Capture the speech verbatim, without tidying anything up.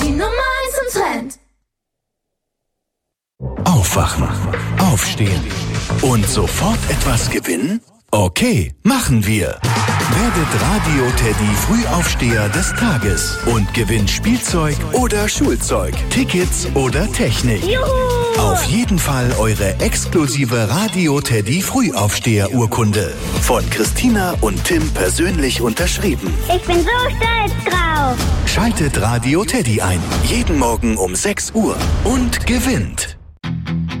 Die Nummer eins im Trend. Aufwachen, aufstehen und sofort etwas gewinnen? Okay, machen wir. Werdet Radio-Teddy Frühaufsteher des Tages und gewinnt Spielzeug oder Schulzeug, Tickets oder Technik. Juhu! Auf jeden Fall eure exklusive Radio-Teddy Frühaufsteher-Urkunde. Von Christina und Tim persönlich unterschrieben. Ich bin so stolz drauf. Schaltet Radio-Teddy ein. Jeden Morgen um sechs Uhr und gewinnt.